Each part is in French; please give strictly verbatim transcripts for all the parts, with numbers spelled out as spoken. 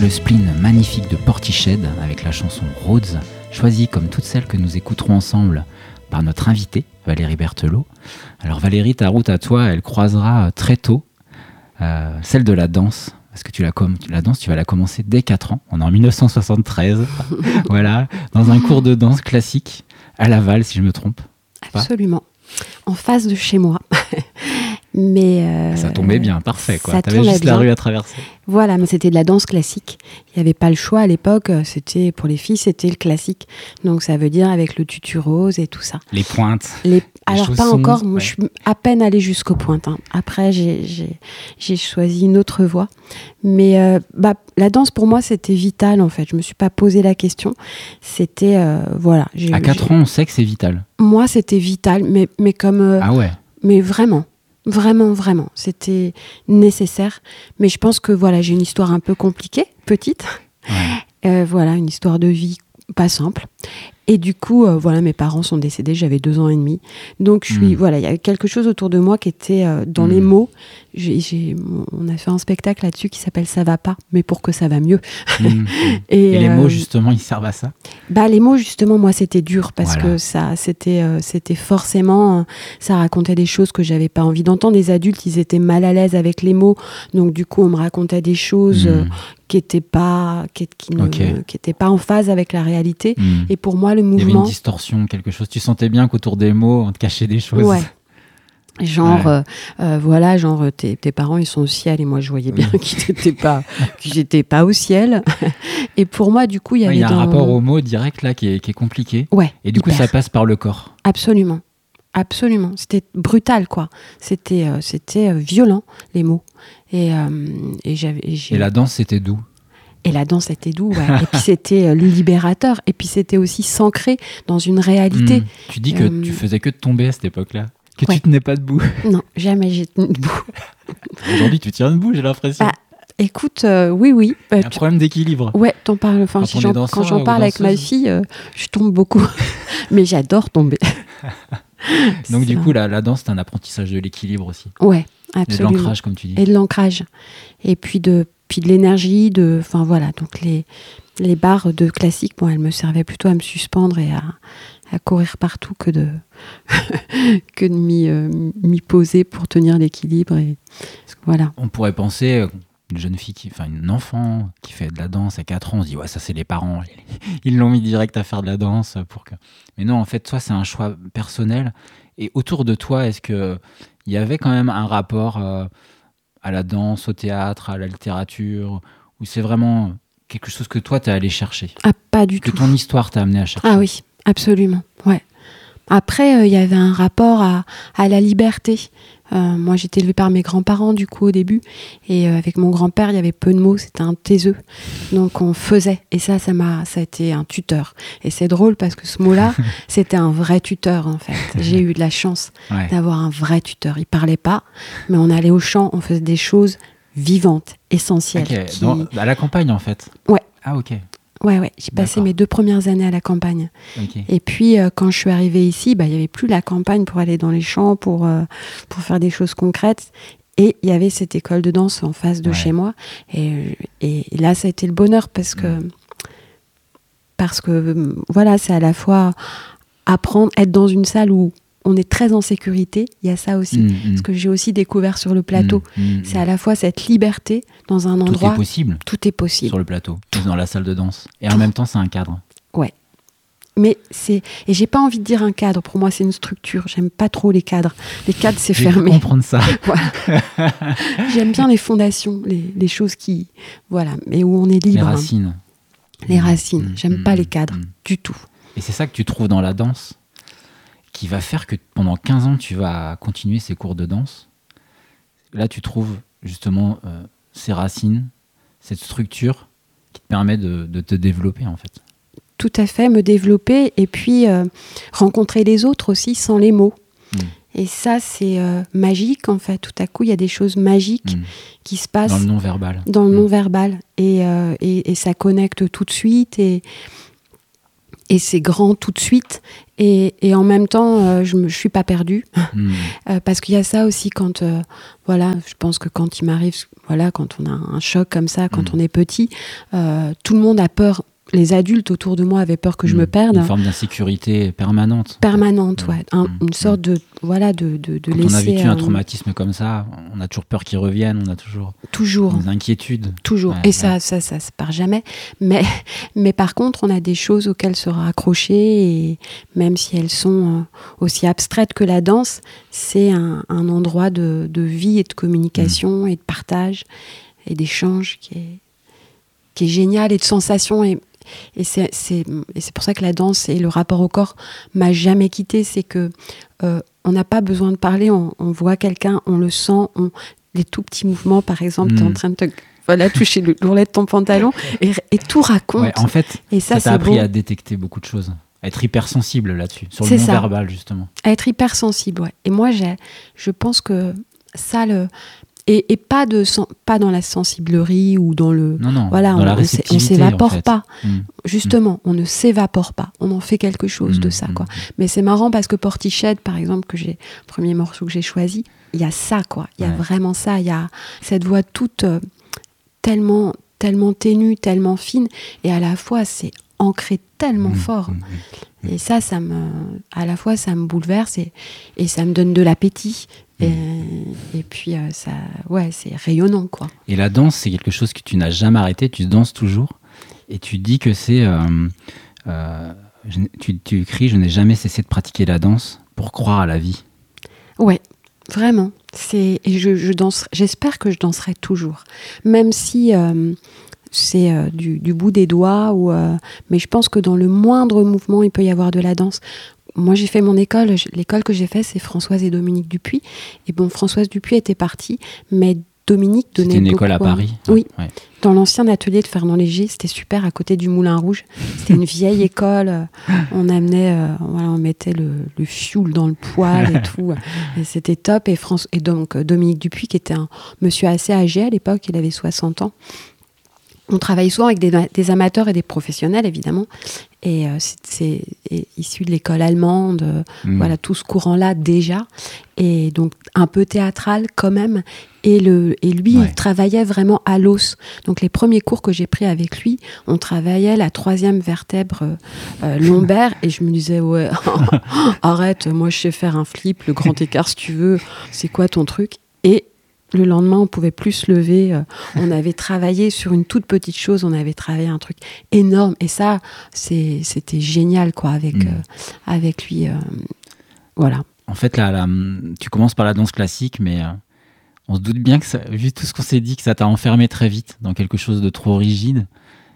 le spleen magnifique de Portiched avec la chanson Rhodes, choisie comme toutes celles que nous écouterons ensemble par notre invitée, Valérie Berthelot. Alors Valérie, ta route à toi, elle croisera très tôt euh, celle de la danse. Parce que tu la, com- la danse, tu vas la commencer dès quatre ans. On est en dix-neuf cent soixante-treize. Voilà, dans un cours de danse classique à Laval, si je me trompe. Absolument. En face de chez moi. Mais euh, ça tombait bien, parfait, quoi. Ça T'avais juste bien. La rue à traverser. Voilà, mais c'était de la danse classique. Il n'y avait pas le choix à l'époque. C'était, pour les filles, c'était le classique. Donc ça veut dire avec le tutu rose et tout ça. Les pointes. Les... Alors pas chaussons, encore, moi ouais. je suis à peine allée jusqu'aux pointes. Hein. Après, j'ai, j'ai, j'ai choisi une autre voie. Mais euh, bah, la danse, pour moi, c'était vital, en fait. Je ne me suis pas posé la question. C'était, euh, voilà. J'ai, à quatre j'ai... ans, on sait que c'est vital. Moi, c'était vital, mais, mais comme... Euh, ah ouais. Mais vraiment. Vraiment, vraiment. C'était nécessaire. Mais je pense que voilà, j'ai une histoire un peu compliquée, petite. Ouais. Euh, voilà, une histoire de vie pas simple. Et du coup, euh, voilà, mes parents sont décédés, j'avais deux ans et demi. Donc, je suis, mmh. voilà, il y avait quelque chose autour de moi qui était euh, dans mmh. les mots. J'ai, j'ai, on a fait un spectacle là-dessus qui s'appelle Ça va pas, mais pour que ça va mieux. Mmh. et, et les euh, mots, justement, ils servent à ça ? Bah, les mots, justement, moi, c'était dur parce voilà. que ça, c'était, euh, c'était forcément, euh, ça racontait des choses que j'avais pas envie d'entendre. Les adultes, ils étaient mal à l'aise avec les mots. Donc, du coup, on me racontait des choses mmh. euh, qui n'étaient pas, qui, qui ne, okay. euh, qui étaient pas en phase avec la réalité. Mmh. Et pour moi, le mouvement... Il y avait une distorsion, quelque chose. Tu sentais bien qu'autour des mots, on te cachait des choses. Ouais. Genre, ouais. euh, euh, voilà, genre, tes, tes parents, ils sont au ciel, et moi, je voyais bien oui. qu'ils n'étaient pas, qu'ils n'étaient pas au ciel. Et pour moi, du coup, il y avait... Il y a dans... un rapport au mot direct, là, qui est, qui est compliqué. Ouais, et du hyper. coup, ça passe par le corps. Absolument. Absolument. C'était brutal, quoi. C'était, euh, c'était euh, violent, les mots. Et, euh, et, j'avais, et, j'ai... et la danse, c'était doux. Et la danse était doux, ouais. Et puis c'était euh, libérateur. Et puis c'était aussi s'ancrer dans une réalité. Mmh. Tu dis que euh... tu faisais que de tomber à cette époque-là. Que ouais. tu tenais pas debout. Non, jamais j'ai tenu debout. Aujourd'hui, tu tiens debout, j'ai l'impression. Bah, écoute, euh, oui, oui. Euh, un tu... problème d'équilibre. Ouais, t'en parles. Enfin, quand, si j'en, danseur, quand j'en parle avec ma fille, euh, je tombe beaucoup. Mais j'adore tomber. Donc c'est du coup, la, la danse, c'est un apprentissage de l'équilibre aussi. Ouais, absolument. Et de l'ancrage, comme tu dis. Et de l'ancrage. Et puis de, puis de l'énergie, de, enfin voilà. Donc les, les barres de classique, bon, elles me servaient plutôt à me suspendre et à, à courir partout que de, que de m'y, euh, m'y poser pour tenir l'équilibre. Et voilà. On pourrait penser, une jeune fille, qui, enfin une enfant qui fait de la danse à quatre ans, on se dit ouais, ça c'est les parents, ils l'ont mis direct à faire de la danse pour que. Mais non, en fait, toi, c'est un choix personnel. Et autour de toi, est-ce que il y avait quand même un rapport euh, à la danse, au théâtre, à la littérature, ou c'est vraiment quelque chose que toi t'es allé chercher ? Ah, pas du que tout. Que ton histoire t'a amené à chercher. Ah oui, absolument. Ouais. Après, il euh, y avait un rapport à, à la liberté. Euh, moi, j'étais élevée par mes grands-parents, du coup, au début. Et euh, avec mon grand-père, il y avait peu de mots. C'était un taiseux. Donc, on faisait. Et ça, ça m'a, ça a été un tuteur. Et c'est drôle parce que ce mot-là, c'était un vrai tuteur, en fait. J'ai eu de la chance ouais. d'avoir un vrai tuteur. Il parlait pas, mais on allait au champ, on faisait des choses vivantes, essentielles. Okay. Qui... Dans, à la campagne, en fait. Ouais. Ah, ok. Ouais, ouais, j'ai passé D'accord. mes deux premières années à la campagne. Okay. Et puis, euh, quand je suis arrivée ici, bah, il n'y avait plus la campagne pour aller dans les champs, pour, euh, pour faire des choses concrètes. Et il y avait cette école de danse en face de ouais. chez moi. Et, et, et là, ça a été le bonheur parce que, mmh. parce que voilà, c'est à la fois apprendre, être dans une salle où on est très en sécurité, il y a ça aussi. Mmh, ce que j'ai aussi découvert sur le plateau, mmh, c'est à la fois cette liberté dans un endroit... Tout est possible. Tout est possible. Sur le plateau, dans la salle de danse. Et en même temps, c'est un cadre. Ouais. Mais c'est... Et j'ai pas envie de dire un cadre, pour moi, c'est une structure. J'aime pas trop les cadres. Les cadres, c'est j'ai fermé. Je comprendre ça. Voilà. J'aime bien les fondations, les, les choses qui... Voilà, mais où on est libre. Les racines. Hein. Les racines. Mmh, J'aime mmh, pas les cadres, mmh. du tout. Et c'est ça que tu trouves dans la danse qui va faire que pendant quinze ans, tu vas continuer ces cours de danse. Là, tu trouves justement euh, ces racines, cette structure qui te permet de, de te développer, en fait. Tout à fait, me développer et puis euh, rencontrer les autres aussi sans les mots. Mmh. Et ça, c'est euh, magique, en fait. Tout à coup, il y a des choses magiques mmh. qui se passent... Dans le non-verbal. Dans le mmh. non-verbal. Et, euh, et, et ça connecte tout de suite et... Et c'est grand tout de suite. Et, et en même temps, euh, je ne suis pas perdue. Mmh. euh, parce qu'il y a ça aussi quand, euh, voilà, je pense que quand il m'arrive, voilà, quand on a un choc comme ça, quand mmh. on est petit, euh, tout le monde a peur. Les adultes autour de moi avaient peur que je mmh. me perde. Une forme d'insécurité permanente. Permanente, mmh. ouais. Un, mmh. une sorte de, voilà, de, de, de Quand laisser... on a vécu euh, un traumatisme comme ça, on a toujours peur qu'il revienne, on a toujours, toujours. des inquiétudes. Toujours. Ouais, et ouais. ça, ça, ça, ça se part jamais. Mais, mais par contre, on a des choses auxquelles se raccrocher, et même si elles sont euh, aussi abstraites que la danse, c'est un, un endroit de, de vie et de communication mmh. et de partage et d'échange qui est, qui est génial, et de sensations. Et, Et c'est, c'est, et c'est pour ça que la danse et le rapport au corps m'a jamais quittée. C'est que euh, on n'a pas besoin de parler, on, on voit quelqu'un, on le sent, on, les tout petits mouvements, par exemple, mmh. tu es en train de te, voilà, toucher le l'ourlet de ton pantalon et, et tout raconte. Ouais, en fait, et ça, ça t'a c'est appris beau. à détecter beaucoup de choses, à être hypersensible là-dessus, sur c'est le ça. non-verbal, justement. À être hypersensible, ouais. Et moi, j'ai, je pense que ça, le... Et, et pas, de, pas dans la sensiblerie ou dans le... Non, non, voilà, dans on, la on réceptivité, on s'évapore en fait. pas. Mmh. Justement, mmh. on ne s'évapore pas. On en fait quelque chose mmh. de ça, quoi. Mais c'est marrant parce que Portiched, par exemple, que j'ai, le premier morceau que j'ai choisi, il y a ça, quoi. Il y a ouais. vraiment ça. Il y a cette voix toute euh, tellement, tellement ténue, tellement fine. Et à la fois, c'est ancré tellement mmh. fort. Mmh. Et ça, ça me, à la fois, ça me bouleverse et, et ça me donne de l'appétit. Et, et puis, euh, ça, ouais, c'est rayonnant, quoi. Et la danse, c'est quelque chose que tu n'as jamais arrêté, tu danses toujours. Et tu dis que c'est... Euh, euh, je, tu, tu écris « Je n'ai jamais cessé de pratiquer la danse pour croire à la vie ». Ouais, vraiment. C'est, et je, je danse, j'espère que je danserai toujours. Même si... Euh, c'est euh, du, du bout des doigts, ou, euh, mais je pense que dans le moindre mouvement, il peut y avoir de la danse. Moi, j'ai fait mon école, l'école que j'ai faite, c'est Françoise et Dominique Dupuis. Et bon, Françoise Dupuis était partie, mais Dominique donnait C'était une beaucoup, école à Paris. Oui, ouais. Dans l'ancien atelier de Fernand Léger, c'était super, à côté du Moulin Rouge. C'était une vieille école. On amenait, euh, voilà, on mettait le, le fioul dans le poêle et tout. Et c'était top. Et, France, et donc, Dominique Dupuis, qui était un monsieur assez âgé à l'époque, il avait soixante ans. On travaille souvent avec des, des amateurs et des professionnels, évidemment. Et euh, c'est, c'est et issu de l'école allemande, euh, mmh. voilà, tout ce courant-là déjà. Et donc, un peu théâtral quand même. Et, le, et lui, ouais. il travaillait vraiment à l'os. Donc, les premiers cours que j'ai pris avec lui, on travaillait la troisième vertèbre euh, lombaire. Et je me disais, ouais, arrête, moi, je sais faire un flip, le grand écart, si tu veux. C'est quoi ton truc ? Et le lendemain, on pouvait plus se lever. Euh, on avait travaillé sur une toute petite chose. On avait travaillé un truc énorme. Et ça, c'est, c'était génial, quoi, avec, mmh. euh, avec lui. Euh, voilà. En fait, là, là, tu commences par la danse classique, mais euh, on se doute bien que, ça, vu tout ce qu'on s'est dit, que ça t'a enfermé très vite dans quelque chose de trop rigide.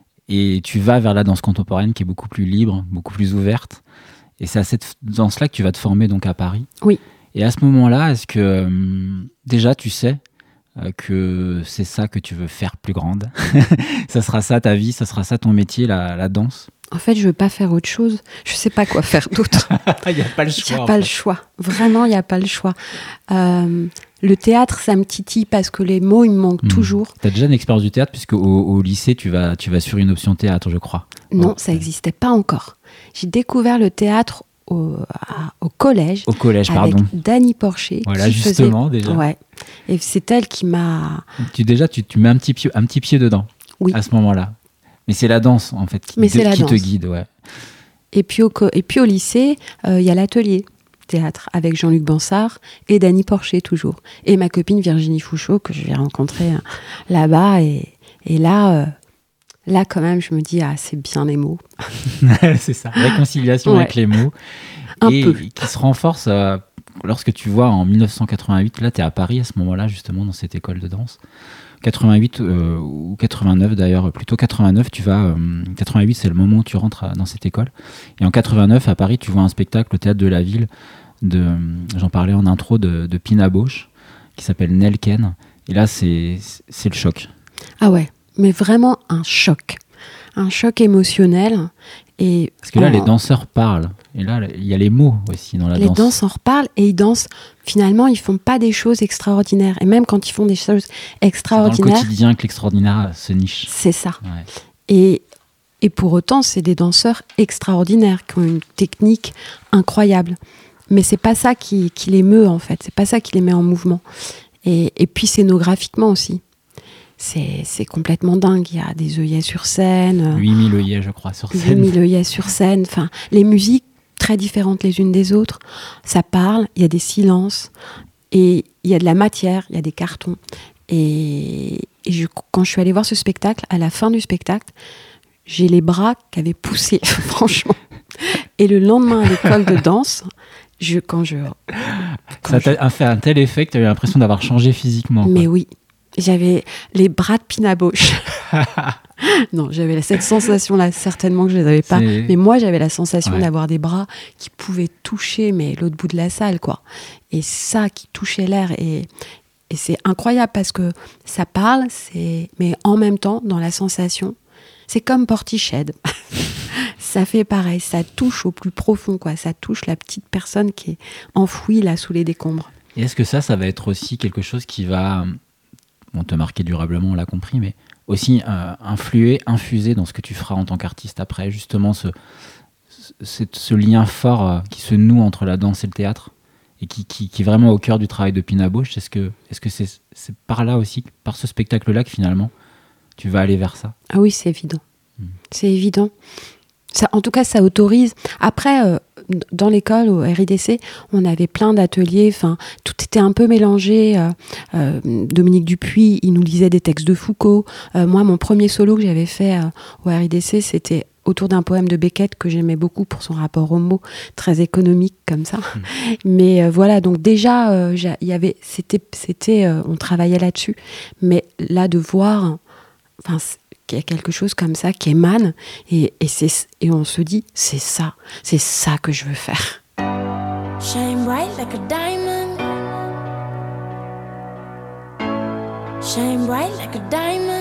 Et tu vas vers la danse contemporaine qui est beaucoup plus libre, beaucoup plus ouverte. Et c'est à cette danse-là que tu vas te former donc à Paris. Oui. Et à ce moment-là, est-ce que euh, déjà tu sais euh, que c'est ça que tu veux faire plus grande ? Ça sera ça ta vie, ça sera ça ton métier, la, la danse ? En fait, je veux pas faire autre chose. Je sais pas quoi faire d'autre. Il n'y a pas le choix. Il n'y a pas fait. le choix. Vraiment, il n'y a pas le choix. Euh, le théâtre, ça me titille parce que les mots, ils me manquent mmh. toujours. Tu as déjà une expérience du théâtre, puisque au, au lycée, tu vas, tu vas sur une option théâtre, je crois. Non, oh, ça n'existait pas encore. J'ai découvert le théâtre Au, à, au collège, au collège avec pardon. Dany Porcher. Voilà, qui justement, faisait... déjà. Ouais. Et c'est elle qui m'a... Tu, déjà, tu, tu mets un petit, pied, un petit pied dedans, oui. à ce moment-là. Mais c'est la danse, en fait, qui, Mais c'est de, la qui danse. te guide. Ouais. Et, puis au, et puis au lycée, il euh, y a l'atelier théâtre avec Jean-Luc Bansard et Dany Porcher, toujours. Et ma copine Virginie Fouchot, que je vais rencontrer euh, là-bas. Et, et là... Euh, Là, quand même, je me dis, ah, c'est bien les mots. C'est ça, réconciliation ouais. avec les mots. Un et peu. Qui se renforce euh, lorsque tu vois en dix-neuf cent quatre-vingt-huit, là, tu es à Paris à ce moment-là, justement, dans cette école de danse. quatre-vingt-huit euh, ou quatre-vingt-neuf d'ailleurs, plutôt quatre-vingt-neuf, tu vas. Euh, quatre-vingt-huit, c'est le moment où tu rentres à, dans cette école. Et en quatre-vingt-neuf, à Paris, tu vois un spectacle au Théâtre de la Ville, de, j'en parlais en intro, de, de Pina Bausch, qui s'appelle Nelken. Et là, c'est, c'est le choc. Ah ouais. Mais vraiment un choc, un choc émotionnel. Et parce que là, en... les danseurs parlent. Et là, il y a les mots aussi dans la les danse. Les danseurs parlent et ils dansent. Finalement, ils font pas des choses extraordinaires. Et même quand ils font des choses extraordinaires... C'est dans le quotidien que l'extraordinaire se niche. C'est ça. Ouais. Et Et pour autant, c'est des danseurs extraordinaires qui ont une technique incroyable. Mais c'est pas ça qui, qui les meut, en fait. C'est pas ça qui les met en mouvement. Et, et puis scénographiquement aussi. C'est, c'est complètement dingue. Il y a des œillets sur scène. huit mille œillets, je crois, sur scène. huit mille œillets sur scène. Enfin, les musiques, très différentes les unes des autres. Ça parle, il y a des silences. Et il y a de la matière, il y a des cartons. Et, et je, quand je suis allée voir ce spectacle, à la fin du spectacle, j'ai les bras qui avaient poussé, franchement. Et le lendemain, à l'école de danse, je, quand je... Quand ça t'a je... fait un tel effet que tu avais l'impression d'avoir changé physiquement. Mais quoi. oui, j'avais les bras de Pina Bausch. Non, j'avais cette sensation-là, certainement que je ne les avais pas. C'est... Mais moi, j'avais la sensation ouais. d'avoir des bras qui pouvaient toucher mais l'autre bout de la salle, quoi. Et ça, qui touchait l'air. Et, et c'est incroyable parce que ça parle, c'est... mais en même temps, dans la sensation, c'est comme Portiched. Ça fait pareil, ça touche au plus profond, quoi. Ça touche la petite personne qui est enfouie là sous les décombres. Et est-ce que ça, ça va être aussi quelque chose qui va, bon, te marquer durablement, on l'a compris, mais aussi euh, influer, infuser dans ce que tu feras en tant qu'artiste après, justement ce, ce, ce lien fort euh, qui se noue entre la danse et le théâtre et qui, qui, qui est vraiment au cœur du travail de Pina Bausch. Est-ce que, est-ce que c'est, c'est par là aussi, par ce spectacle-là que finalement tu vas aller vers ça? Ah oui, c'est évident. Mmh. C'est évident. Ça, en tout cas, ça autorise. Après, euh, dans l'école, au R I D C, on avait plein d'ateliers. Enfin, tout était un peu mélangé. Euh, euh, Dominique Dupuis, il nous lisait des textes de Foucault. Euh, moi, mon premier solo que j'avais fait euh, au R I D C, c'était autour d'un poème de Beckett que j'aimais beaucoup pour son rapport au mot, très économique comme ça. Mmh. Mais euh, voilà, donc déjà, euh, il y avait, c'était, c'était, euh, on travaillait là-dessus. Mais là, de voir, enfin. Qu'il y a quelque chose comme ça qui émane et, et, c'est, et on se dit c'est ça, c'est ça que je veux faire. Shine bright like a diamond. Shine bright like a diamond.